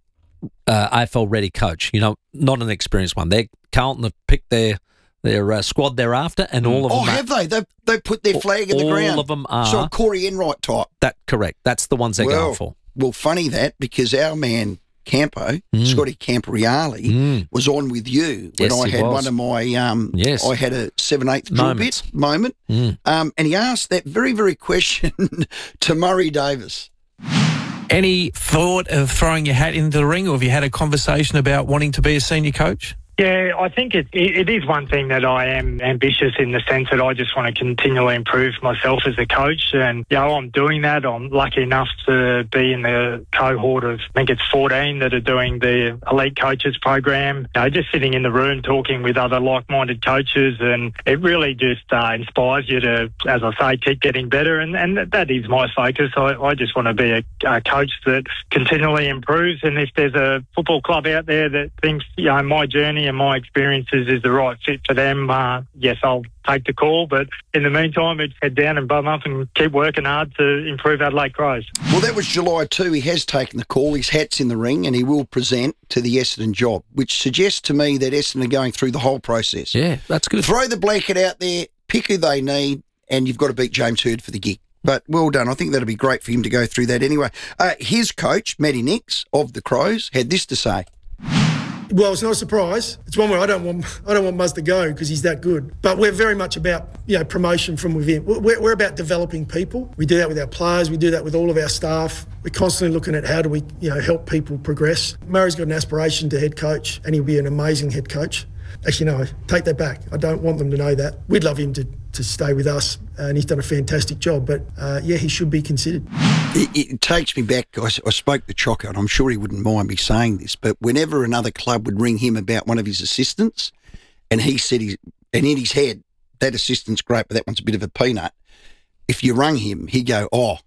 AFL-ready coach. You know, not an experienced one. Carlton have picked their squad thereafter, and all of them. Have they? They've put their flag in the ground. All of them are. So a Corey Enright type. Correct. That's the ones they're going for. Well, funny that, because our man Campo, Scotty Camporeale, was on with you when I had one of my, I had a 7/8 drill bit moment, and he asked that very, very question to Murray Davis. Any thought of throwing your hat into the ring, or have you had a conversation about wanting to be a senior coach? Yeah, I think it is one thing that I am ambitious in the sense that I just want to continually improve myself as a coach. And, I'm doing that. I'm lucky enough to be in the cohort of, I think it's 14 that are doing the Elite Coaches program. Just sitting in the room talking with other like-minded coaches, and it really just inspires you to, as I say, keep getting better. And that is my focus. I just want to be a coach that continually improves. And if there's a football club out there that thinks, my journey and my experiences is the right fit for them, yes, I'll take the call. But in the meantime, it's head down and bum up and keep working hard to improve Adelaide Crows. Well, that was July 2. He has taken the call. His hat's in the ring and he will present to the Essendon job, which suggests to me that Essendon are going through the whole process. Yeah, that's good. Throw the blanket out there, pick who they need, and you've got to beat James Hird for the gig. But well done. I think that'll be great for him to go through that anyway. His coach, Matty Nix of the Crows, had this to say. Well, it's not a surprise. It's one where I don't want Muzz to go because he's that good. But we're very much about promotion from within. We're about developing people. We do that with our players. We do that with all of our staff. We're constantly looking at how do we help people progress. Murray's got an aspiration to head coach, and he'll be an amazing head coach. Actually, no, take that back. I don't want them to know that. We'd love him to stay with us, and he's done a fantastic job. But, he should be considered. It takes me back. I spoke to Chocker, and I'm sure he wouldn't mind me saying this, but whenever another club would ring him about one of his assistants, and he said, and in his head, that assistant's great, but that one's a bit of a peanut. If you rung him, he'd go,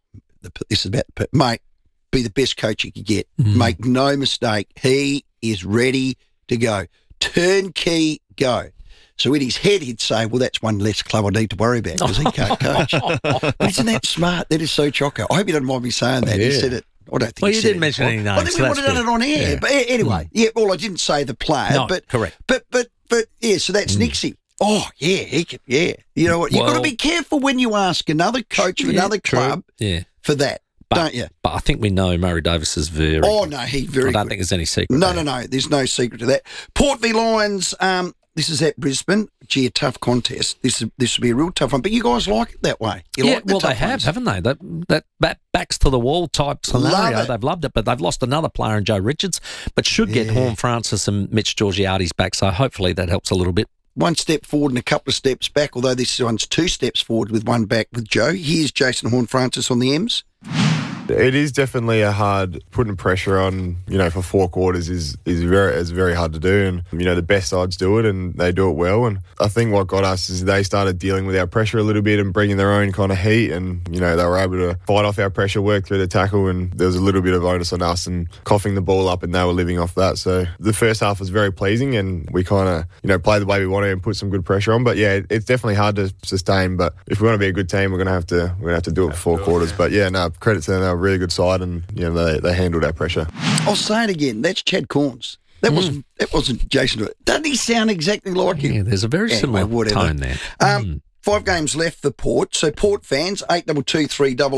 this is about mate, be the best coach you could get. Mm-hmm. Make no mistake. He is ready to go. Turnkey, go. So in his head, he'd say, well, that's one less club I need to worry about because he can't coach. But isn't that smart? That is so chocker. I hope you don't mind me saying that. Yeah. He said it. I don't think well, he you said didn't mention any names. I think we would have done it on air. Yeah. But anyway, I didn't say the player. No, but correct. But yeah, so that's Nixie. Oh, yeah, he can, yeah. You know what? You've got to be careful when you ask another coach of another club for that. Don't you? But I think we know Murray Davis is very... Oh, no, he's very good. I don't think there's any secret. No, there's no secret to that. Port v Lions, this is at Brisbane. Gee, a tough contest. This will be a real tough one. But you guys like it that way. You like they have, haven't they? That backs to the wall type scenario. They've loved it, but they've lost another player in Joe Richards, but should get Horn Francis and Mitch Georgiades back, so hopefully that helps a little bit. One step forward and a couple of steps back, although this one's 2 steps forward with one back with Joe. Here's Jason Horne-Francis on the M's. It is definitely a hard putting pressure on, for 4 quarters is very hard to do. And, the best sides do it and they do it well. And I think what got us is they started dealing with our pressure a little bit and bringing their own kind of heat. And, they were able to fight off our pressure, work through the tackle. And there was a little bit of onus on us and coughing the ball up and they were living off that. So the first half was very pleasing and we kind of, played the way we wanted and put some good pressure on. But yeah, it's definitely hard to sustain. But if we want to be a good team, we're going to have to do it for 4 quarters. But yeah, credit to them. They're a really good side and they handled our pressure. I'll say it again. That's Chad Corns. That wasn't Jason. Doesn't he sound exactly like him? Yeah, there's a very similar tone there. 5 games left for Port. So Port fans, 822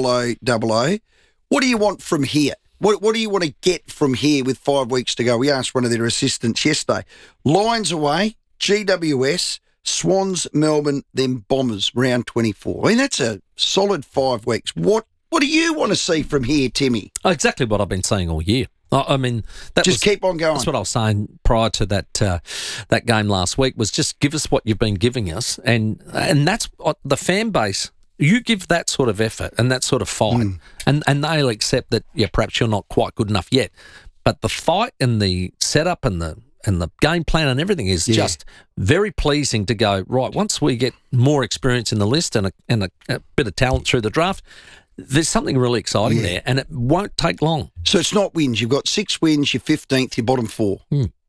300 What do you want from here? What do you want to get from here with 5 weeks to go? We asked one of their assistants yesterday. Lions away, GWS, Swans, Melbourne, then Bombers, round 24. I mean, that's a solid 5 weeks. What do you want to see from here, Timmy? Exactly what I've been saying all year. I mean, keep on going. That's what I was saying prior to that game last week. Was just give us what you've been giving us, and that's what the fan base. You give that sort of effort and that sort of fight, and they'll accept that. Yeah, perhaps you're not quite good enough yet, but the fight and the setup and the game plan and everything is just very pleasing to go, right, once we get more experience in the list and a bit of talent through the draft, there's something really exciting there, and it won't take long. So it's not wins. You've got 6 wins, you're 15th, you're bottom 4.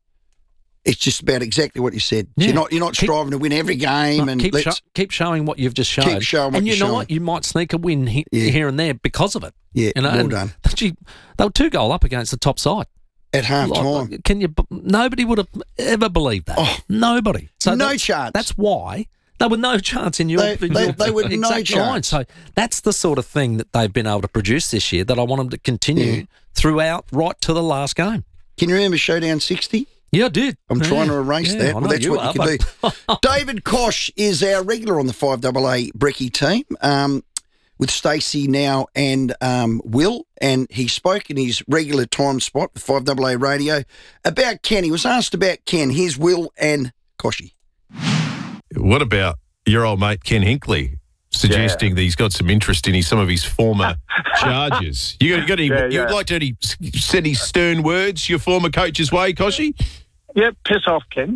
It's just about exactly what you said. Yeah. So you're not striving to win every game. Keep showing what you've just shown. Keep showing what you've shown. And you know what? You might sneak a win here and there because of it. Yeah, well done. They were 2 goal up against the top side. At half time. Nobody would have ever believed that. Oh, nobody. So no chance. That's why. They were no chance in your they were no chance. Line. So that's the sort of thing that they've been able to produce this year that I want them to continue throughout right to the last game. Can you remember Showdown 60? Yeah, I did. I'm trying to erase that. Well, that's what you can do. David Kosh is our regular on the 5AA Brekkie team. with Stacey now and Will, and he spoke in his regular time spot with 5AA Radio about Ken. He was asked about Ken. Here's Will and Koshy. What about your old mate Ken Hinkley suggesting that he's got some interest in some of his former charges? You'd like to send his stern words your former coach's way, Koshy? Yep, piss off, Ken.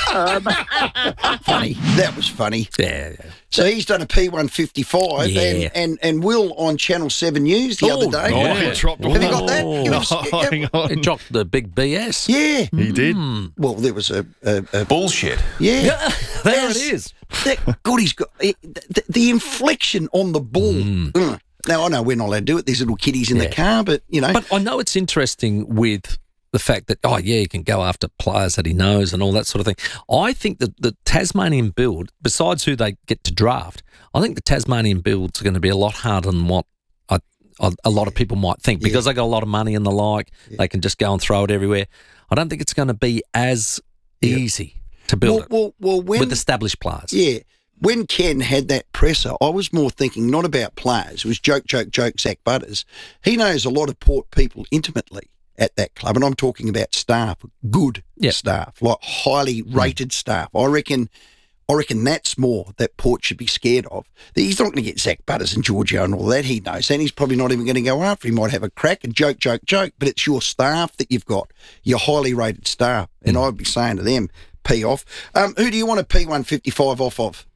Funny. That was funny. Yeah. So he's done a P155 and Will on Channel 7 News the other day. Have you got that? Hang on. He dropped the big BS. Yeah. He did. Well, there was a bullshit. Yeah. There it is. God, he's got the inflection on the ball. Now, I know we're not allowed to do it. There's little kiddies in the car, but, you know. But I know it's interesting with the fact that, he can go after players that he knows and all that sort of thing. I think that the Tasmanian build, besides who they get to draft, I think the Tasmanian build's going to be a lot harder than what a lot of people might think because they got a lot of money and the like. Yeah. They can just go and throw it everywhere. I don't think it's going to be as easy to build with established players. Yeah. When Ken had that presser, I was more thinking not about players. It was joke, Zach Butters. He knows a lot of Port people intimately at that club, and I'm talking about staff, good staff, like highly rated staff. I reckon that's more that Port should be scared of. He's not going to get Zach Butters and Giorgio and all that, he knows, and he's probably not even going to go after. He might have a crack and joke, but it's your staff that you've got, your highly rated staff, and I'd be saying to them, P off. Who do you want a P155 off of?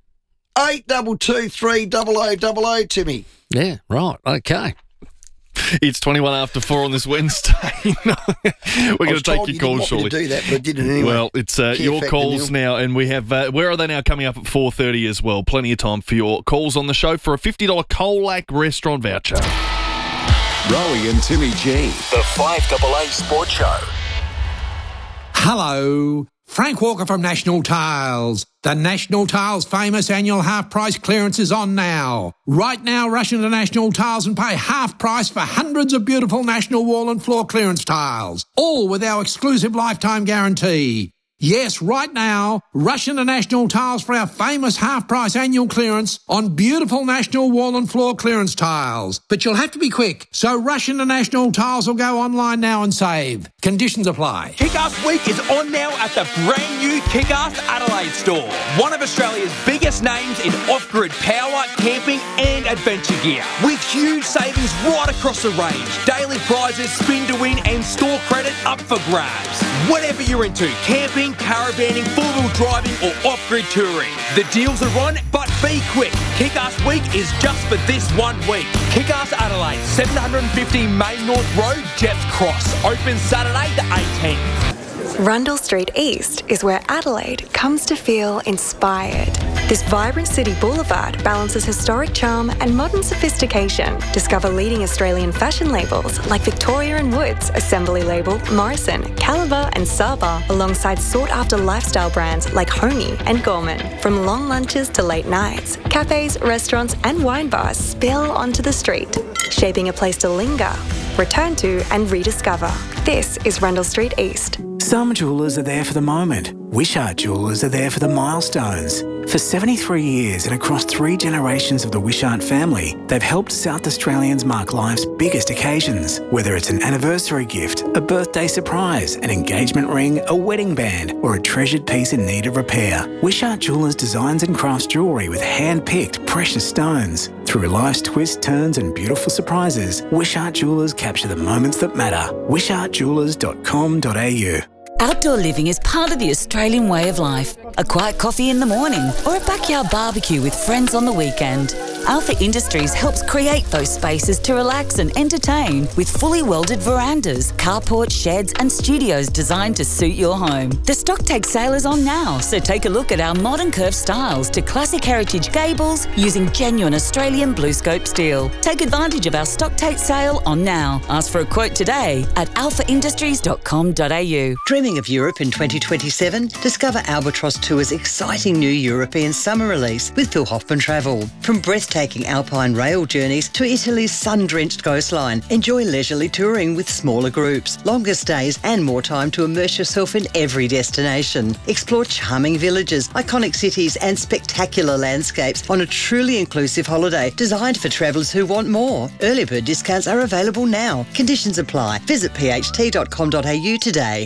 822 30000, Timmy. Yeah, right, okay. It's 21 after 4 on this Wednesday. We're going to take your calls shortly. To do that, but I did it anyway. Well, it's your calls now, and we have where are they now coming up at 4:30 as well. Plenty of time for your calls on the show for a $50 Colac restaurant voucher. Rowie and Timmy G, the 5AA Sports Show. Hello, Frank Walker from National Tiles. The National Tiles famous annual half-price clearance is on now. Right now, rush into National Tiles and pay half price for hundreds of beautiful National wall and floor clearance tiles, all with our exclusive lifetime guarantee. Yes, right now, rush into National Tiles for our famous half-price annual clearance on beautiful National wall and floor clearance tiles. But you'll have to be quick, so rush into National Tiles or go online now and save. Conditions apply. Kick-Ass Week is on now at the brand new Kick-Ass Adelaide store. One of Australia's biggest names in off-grid power, camping and adventure gear. With huge savings right across the range. Daily prizes, spin to win and store credit up for grabs. Whatever you're into, camping, caravanning, four-wheel driving or off-grid touring. The deals are on, but be quick. Kick-Ass Week is just for this 1 week. Kick-Ass Adelaide, 750 Main North Road, Jeffs Cross. Open Saturday the 18th. Rundle Street East is where Adelaide comes to feel inspired. This vibrant city boulevard balances historic charm and modern sophistication. Discover leading Australian fashion labels like Victoria & Woods, Assembly Label, Morrison, Caliber and Saba, alongside sought-after lifestyle brands like Homey and Gorman. From long lunches to late nights, cafes, restaurants and wine bars spill onto the street, shaping a place to linger, return to and rediscover. This is Rundle Street East. Some jewellers are there for the moment. Wishart Jewellers are there for the milestones. For 73 years and across 3 generations of the Wishart family, they've helped South Australians mark life's biggest occasions. Whether it's an anniversary gift, a birthday surprise, an engagement ring, a wedding band, or a treasured piece in need of repair, Wishart Jewellers designs and crafts jewellery with hand-picked precious stones. Through life's twists, turns and beautiful surprises, Wishart Jewellers capture the moments that matter. wishartjewellers.com.au. Outdoor living is part of the Australian way of life. A quiet coffee in the morning or a backyard barbecue with friends on the weekend. Alpha Industries helps create those spaces to relax and entertain with fully welded verandas, carports, sheds and studios designed to suit your home. The Stocktake sale is on now, so take a look at our modern curved styles to classic heritage gables using genuine Australian BlueScope steel. Take advantage of our Stocktake sale on now. Ask for a quote today at alphaindustries.com.au. Dreaming of Europe in 2027? Discover Albatross Tour's exciting new European summer release with Phil Hoffman Travel. From breathtaking breathtaking alpine rail journeys to Italy's sun-drenched coastline. Enjoy leisurely touring with smaller groups, longer stays and more time to immerse yourself in every destination. Explore charming villages, iconic cities and spectacular landscapes on a truly inclusive holiday designed for travellers who want more. Early bird discounts are available now. Conditions apply. Visit pht.com.au today.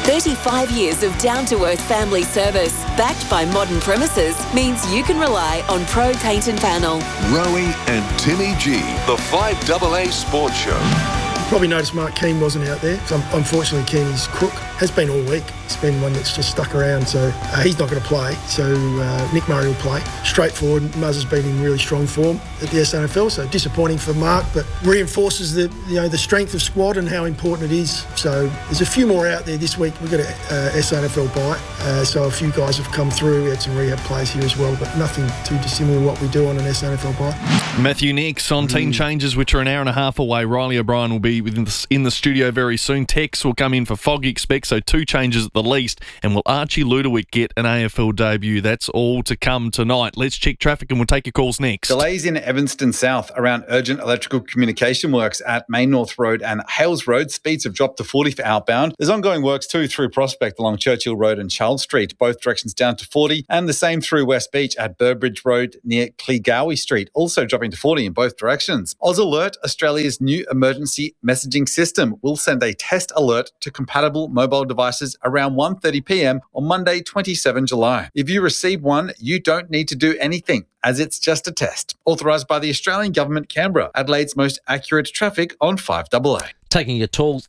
35 years of down-to-earth family service, backed by modern premises, means you can rely on Pro Paint and Panel. Rowie and Timmy G, the 5AA Sports Show. Probably noticed Mark Keane wasn't out there. Unfortunately, Keeney's crook has been all week. It's been one that's just stuck around, so he's not going to play. So Nick Murray will play. Straightforward, Muzz has been in really strong form at the SANFL, so disappointing for Mark, but reinforces the strength of squad and how important it is. So there's a few more out there this week. We've got a SANFL bye, so a few guys have come through. We had some rehab players here as well, but nothing too dissimilar to what we do on an SANFL bye. Matthew Nix on team changes, which are an hour and a half away. Riley O'Brien will be in the studio very soon. Tex will come in for Foggy Expect, so 2 changes at the least. And will Archie Ludowick get an AFL debut? That's all to come tonight. Let's check traffic and we'll take your calls next. Delays in Evanston South around urgent electrical communication works at Main North Road and Hales Road. Speeds have dropped to 40 for outbound. There's ongoing works too through Prospect along Churchill Road and Charles Street, both directions down to 40, and the same through West Beach at Burbridge Road near Cleegowie Street, also dropping to 40 in both directions. Oz Alert, Australia's new emergency messaging system, will send a test alert to compatible mobile devices around 1:30 p.m. on Monday, 27 July. If you receive one, you don't need to do anything, as it's just a test. Authorised by the Australian Government, Canberra, Adelaide's most accurate traffic on 5AA. Taking your calls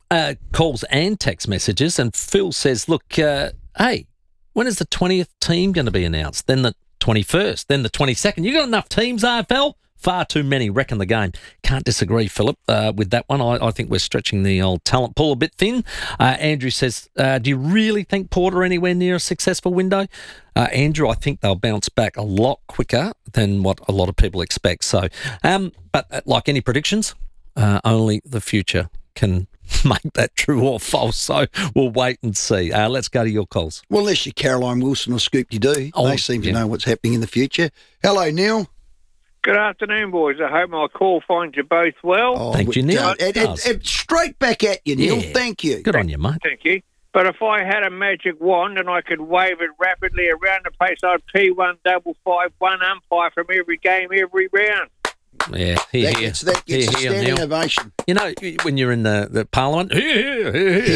and text messages, and Phil says, look, hey, when is the 20th team going to be announced? Then the 21st, then the 22nd. You got enough teams, AFL? Far too many, reckon the game. Can't disagree, Philip, with that one. I think we're stretching the old talent pool a bit thin. Andrew says, do you really think Port are anywhere near a successful window? Andrew, I think they'll bounce back a lot quicker than what a lot of people expect. So, but like any predictions, only the future can make that true or false. So we'll wait and see. Let's go to your calls. Well, unless you're Caroline Wilson or Scoop-de-Doo. They seem to know what's happening in the future. Hello, Neil. Good afternoon, boys. I hope my call finds you both well. Thank you, Neil. Straight back at you, Neil. Yeah. Thank you. Good on you, mate. Thank you. But if I had a magic wand and I could wave it rapidly around the place, I'd P1 double 5 1 umpire from every game, every round. Yeah, that gets a standing ovation. You know, when you're in the Parliament, here.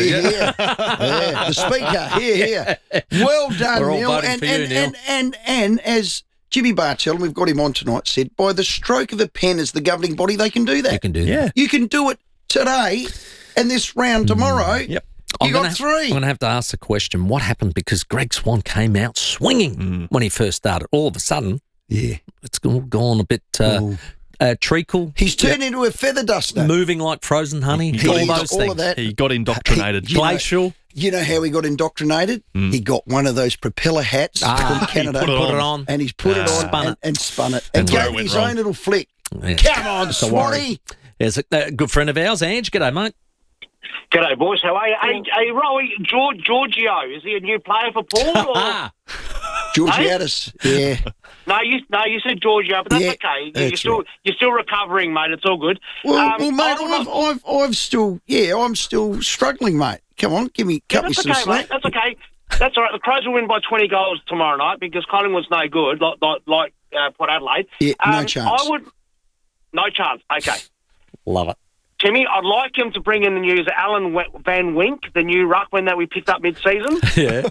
The Speaker, here. Well done, We're all Neil. voting for you, Neil. And as Jimmy Bartell, and we've got him on tonight, said, by the stroke of a pen as the governing body, they can do that. You can do that. Yeah. You can do it today and this round tomorrow. Yep. You got 3. I'm going to have to ask the question, what happened? Because Greg Swan came out swinging when he first started. All of a sudden, it's gone a bit treacle. He's turned into a feather duster. Moving like frozen honey. All those things. Of that. He got indoctrinated. Glacial. You know how he got indoctrinated? He got one of those propeller hats from Canada. He put it on. And he's put it on and spun it. And gave his own little flick. Yeah. Come on, Swanee. There's a good friend of ours, Ange. G'day, mate. G'day, boys. How are you? Hey, Rowie, Giorgio, is he a new player for Paul? Or? Georgiadis, yeah. No, you said Giorgio, but that's okay. You're still recovering, mate. It's all good. Well, mate, I'm still struggling, mate. Come on, cut me some slack. Mate. That's okay. That's all right. The Crows will win by 20 goals tomorrow night because Collingwood's no good, like Port Adelaide. Yeah, no chance. No chance. Okay. Love it. Timmy, I'd like him to bring in the news Alan Van Wink, the new ruckman that we picked up mid-season. Yeah.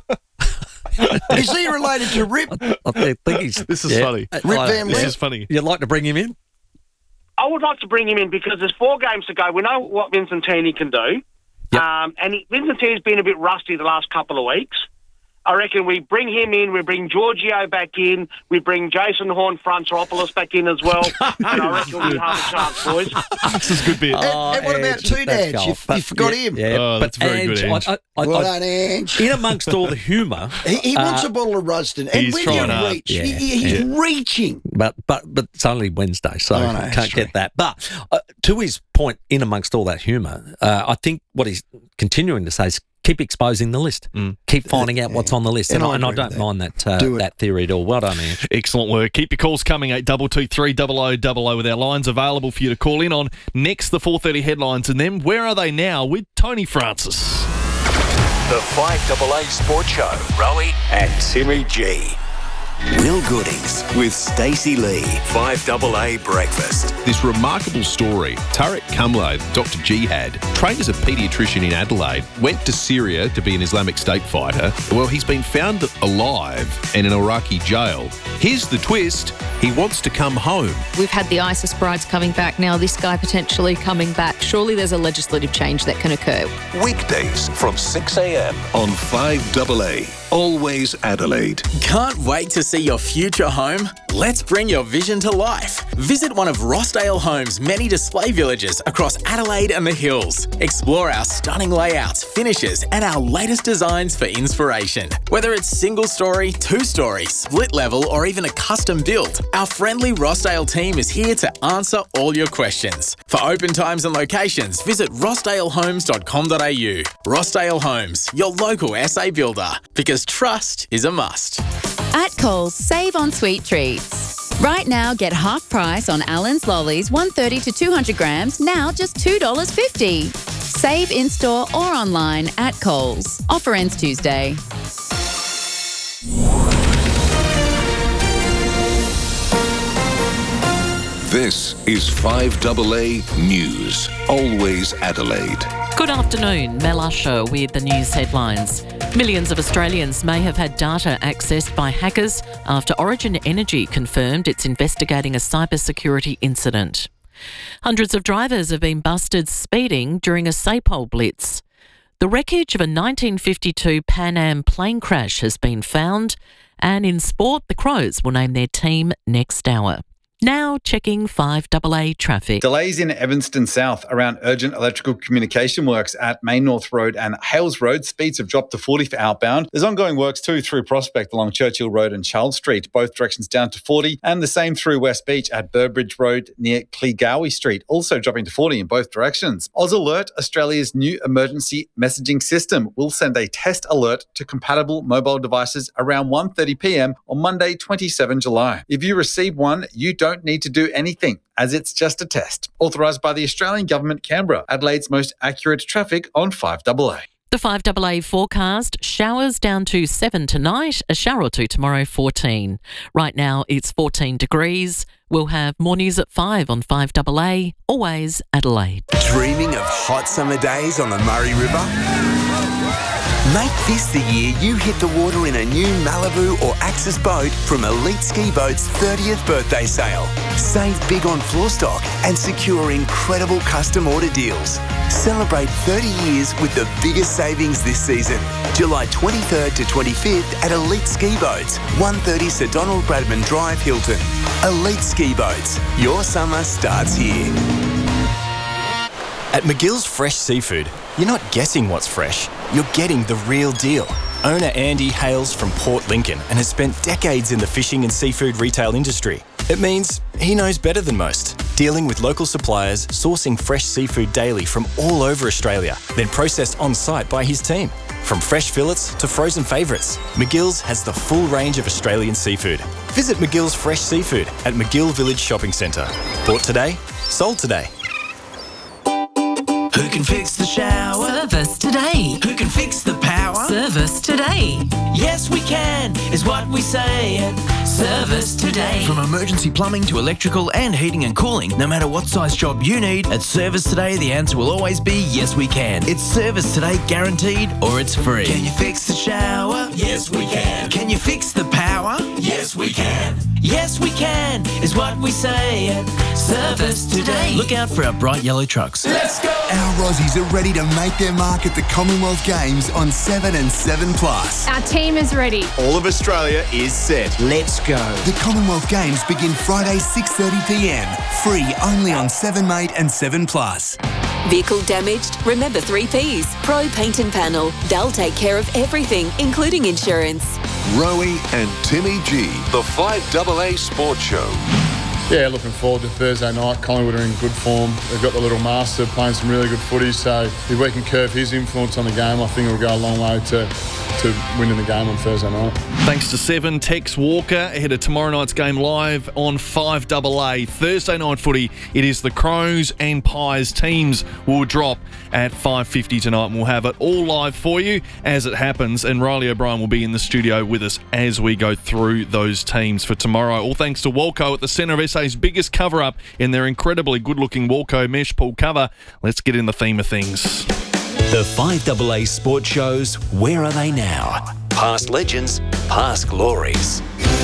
Is he related to Rip? I think he's... This is funny. Rip Van Wink? This is funny. You'd like to bring him in? I would like to bring him in because there's 4 games to go. We know what Vincentini can do. Yep. Vincentini's been a bit rusty the last couple of weeks. I reckon we bring him in, we bring Giorgio back in, we bring Jason Horn-Franceropoulos back in as well, and I reckon we have a chance, boys. This is good bit. And what about Tudaj? You forgot him. Yeah, oh, that's very good, Ange. Well done, Ange. In amongst all the humour... He wants a bottle of Rusden. And when you reach, he's reaching. But it's only Wednesday, so can't get that. But to his point, in amongst all that humour, I think what he's continuing to say is, keep exposing the list. Keep finding out what's on the list. And I don't mind that theory at all. Well done, Ian. Excellent work. Keep your calls coming, 8223 0000, with our lines available for you to call in on. Next, the 4:30 headlines, and then Where Are They Now with Tony Francis. The 5AA Sports Show. Rowie and Timmy G. Will Goodings with Stacey Lee. 5AA Breakfast. This remarkable story. Tarek Kamla, Dr. Jihad, trained as a paediatrician in Adelaide, went to Syria to be an Islamic State fighter. Well, he's been found alive in an Iraqi jail. Here's the twist. He wants to come home. We've had the ISIS brides coming back. Now this guy potentially coming back. Surely there's a legislative change that can occur. Weekdays from 6 a.m. on 5AA. Always Adelaide. Can't wait to see your future home? Let's bring your vision to life. Visit one of Rossdale Homes' many display villages across Adelaide and the Hills. Explore our stunning layouts, finishes, and our latest designs for inspiration. Whether it's single story, 2-story, split level, or even a custom build, our friendly Rossdale team is here to answer all your questions. For open times and locations, visit rossdalehomes.com.au. Rossdale Homes, your local SA builder. Because trust is a must. At Coles, save on sweet treats. Right now, get half price on Allen's Lollies, 130 to 200 grams, now just $2.50. Save in-store or online at Coles. Offer ends Tuesday. This is 5AA News. Always Adelaide. Good afternoon, Mel Usher with the news headlines. Millions of Australians may have had data accessed by hackers after Origin Energy confirmed it's investigating a cybersecurity incident. Hundreds of drivers have been busted speeding during a SAPOL blitz. The wreckage of a 1952 Pan Am plane crash has been found, and in sport, the Crows will name their team next hour. Now checking 5AA traffic. Delays in Evanston South around urgent electrical communication works at Main North Road and Hales Road. Speeds have dropped to 40 for outbound. There's ongoing works too through Prospect along Churchill Road and Charles Street, both directions down to 40, and the same through West Beach at Burbridge Road near Cleegowie Street, also dropping to 40 in both directions. Oz Alert, Australia's new emergency messaging system, will send a test alert to compatible mobile devices around 1:30 p.m. on Monday, 27 July. If you receive one, you don't need to do anything, as it's just a test. Authorised by the Australian Government, Canberra, Adelaide's most accurate traffic on 5AA. The 5AA forecast, showers down to 7 tonight, a shower or two tomorrow, 14. Right now it's 14 degrees. We'll have more news at 5 on 5AA, always Adelaide. Dreaming of hot summer days on the Murray River? Make this the year you hit the water in a new Malibu or Axis boat from Elite Ski Boat's 30th birthday sale. Save big on floor stock and secure incredible custom order deals. Celebrate 30 years with the biggest savings this season. July 23rd to 25th at Elite Ski Boats, 130 Sir Donald Bradman Drive, Hilton. Elite Ski Boats, your summer starts here. At McGill's Fresh Seafood, you're not guessing what's fresh, you're getting the real deal. Owner Andy hails from Port Lincoln and has spent decades in the fishing and seafood retail industry. It means he knows better than most, dealing with local suppliers, sourcing fresh seafood daily from all over Australia, then processed on-site by his team. From fresh fillets to frozen favourites, McGill's has the full range of Australian seafood. Visit McGill's Fresh Seafood at McGill Village Shopping Centre. Bought today, sold today. Who can fix the shower? Service today. Who can fix the power? Service today. Yes, we can, is what we say at Service Today. From emergency plumbing to electrical and heating and cooling, no matter what size job you need, at Service Today, the answer will always be yes, we can. It's Service Today guaranteed or it's free. Can you fix the shower? Yes, we can. Can you fix the power? Yes, we can. Yes, we can, is what we say at Service Today. Look out for our bright yellow trucks. Let's go! Our Aussies are ready to make their mark at the Commonwealth Games on 7 and 7+. Our team is ready. All of Australia is set. Let's go. The Commonwealth Games begin Friday 6:30 p.m. Free only on 7 Mate and 7+. Vehicle damaged? Remember 3 Ps. Pro Paint and Panel. They'll take care of everything, including insurance. Rowie and Timmy G, the 5AA Sports Show. Yeah, looking forward to Thursday night. Collingwood are in good form. They've got the little master playing some really good footy, so if we can curb his influence on the game, I think it'll go a long way to winning the game on Thursday night. Thanks to Seven, Tex Walker, ahead of tomorrow night's game live on 5AA. Thursday night footy, it is the Crows and Pies teams will drop at 5:50 tonight, and we'll have it all live for you as it happens, and Riley O'Brien will be in the studio with us as we go through those teams for tomorrow. All thanks to Walco at the centre of SA's biggest cover-up in their incredibly good-looking Walco mesh pool cover. Let's get in the theme of things. The 5AA Sports Shows, where are they now? Past legends, past glories.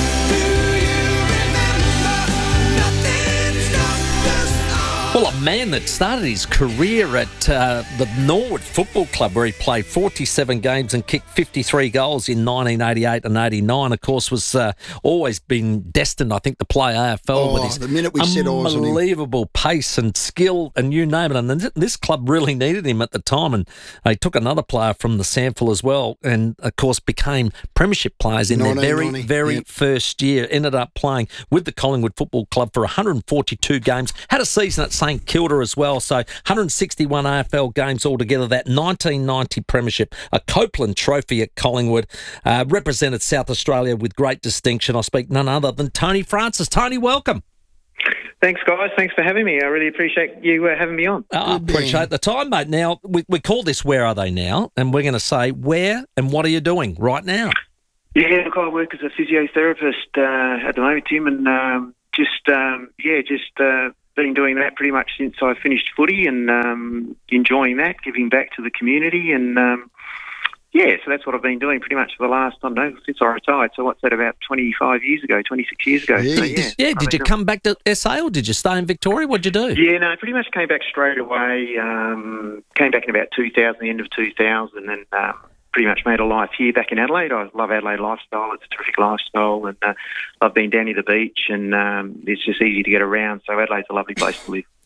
Well, a man that started his career at the Norwood Football Club, where he played 47 games and kicked 53 goals in 1988 and 89, of course, was always been destined, I think, to play AFL with his the minute we set eyes on him. Unbelievable pace and skill and you name it. And this club really needed him at the time. And he took another player from the SANFL as well and, of course, became premiership players in their very first year. Ended up playing with the Collingwood Football Club for 142 games. Had a season at St Kilda as well, so 161 AFL games altogether. That 1990 premiership, a Copeland Trophy at Collingwood, represented South Australia with great distinction. I speak none other than Tony Francis. Tony, welcome. Thanks, guys. Thanks for having me. I really appreciate you having me on. I appreciate the time, mate. Now, we call this Where Are They Now? And we're going to say where and what are you doing right now? Yeah, look, I work as a physiotherapist at the moment, Tim, and just been doing that pretty much since I finished footy and enjoying that, giving back to the community. And, so that's what I've been doing pretty much for the last, since I retired. So what's that, about 26 years ago. So, did you come back to SA or did you stay in Victoria? What'd you do? Yeah, no, pretty much came back straight away. Came back in about 2000, the end of 2000, and pretty much made a life here back in Adelaide. I love Adelaide lifestyle. It's a terrific lifestyle, and I've been down near the beach, and it's just easy to get around. So Adelaide's a lovely place to live.